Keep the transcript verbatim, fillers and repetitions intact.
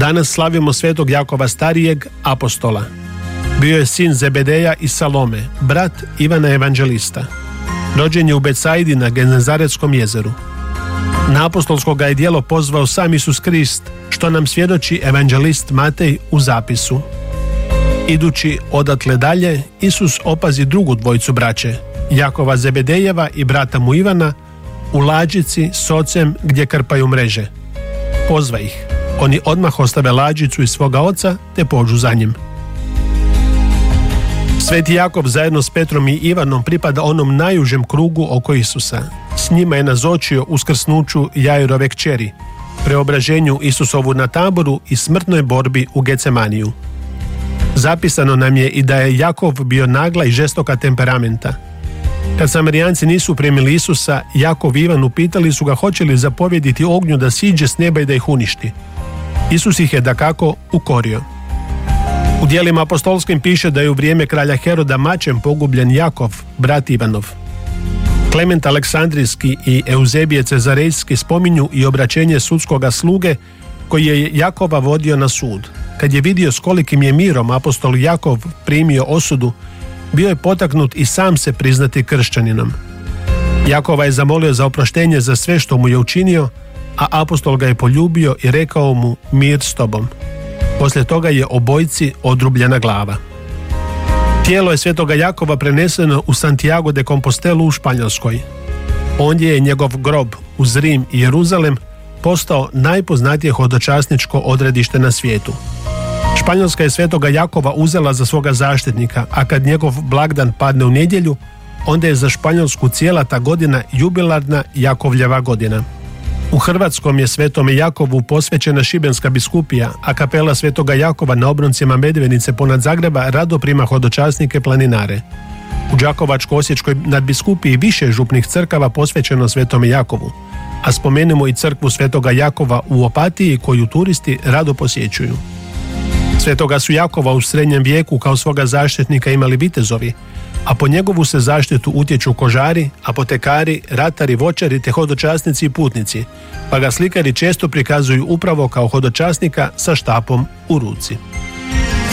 Danas slavimo svetog Jakova starijeg, apostola. Bio je sin Zebedeja i Salome, brat Ivana Evanđelista. Rođen je u Becajdi na Genezaretskom jezeru. Na apostolsko ga je djelo pozvao sam Isus Krist, što nam svjedoči evanđelist Matej u zapisu. Idući odatle dalje, Isus opazi drugu dvojicu braće, Jakova Zebedejeva i brata mu Ivana, u lađici s ocem gdje krpaju mreže. Pozva ih. Oni odmah ostave lađicu i svoga oca te pođu za njim. Sveti Jakov zajedno s Petrom i Ivanom pripada onom najužem krugu oko Isusa. S njima je nazočio uskrsnuću Jairove kćeri, preobraženju Isusovu na taboru i smrtnoj borbi u Gecemaniju. Zapisano nam je i da je Jakov bio nagla i žestoka temperamenta. Kad Samarijanci nisu primili Isusa, Jakov i Ivan upitali su ga hoće li zapovjediti ognju da siđe s neba i da ih uništi. Isus ih je dakako ukorio. U djelima apostolskim piše da je u vrijeme kralja Heroda mačem pogubljen Jakov, brat Ivanov. Klement Aleksandrijski i Euzebije Cezarejski spominju i obraćenje sudskoga sluge koji je Jakova vodio na sud. Kad je vidio s kolikim je mirom apostol Jakov primio osudu, bio je potaknut i sam se priznati kršćaninom. Jakova je zamolio za oproštenje za sve što mu je učinio, a apostol ga je poljubio i rekao mu mir s tobom. Poslije toga je obojci odrubljena glava. Tijelo je svetoga Jakova preneseno u Santiago de Compostelu u Španjolskoj. Ondje je njegov grob uz Rim i Jeruzalem postao najpoznatije hodočasničko odredište na svijetu. Španjolska je svetoga Jakova uzela za svoga zaštitnika, a kad njegov blagdan padne u nedjelju, onda je za Španjolsku cijela ta godina jubilarna Jakovljeva godina. U Hrvatskom je svetome Jakovu posvećena Šibenska biskupija, a kapela svetoga Jakova na obroncima Medvednice ponad Zagreba rado prima hodočasnike planinare. U Đakovačko-osječkoj nadbiskupiji više župnih crkava posvećeno svetome Jakovu, a spomenemo i crkvu svetoga Jakova u Opatiji koju turisti rado posjećuju. Svetoga su Jakova u srednjem vijeku kao svoga zaštitnika imali vitezovi, a po njegovu se zaštitu utječu kožari, apotekari, ratari, voćari te hodočasnici i putnici, pa ga slikari često prikazuju upravo kao hodočasnika sa štapom u ruci.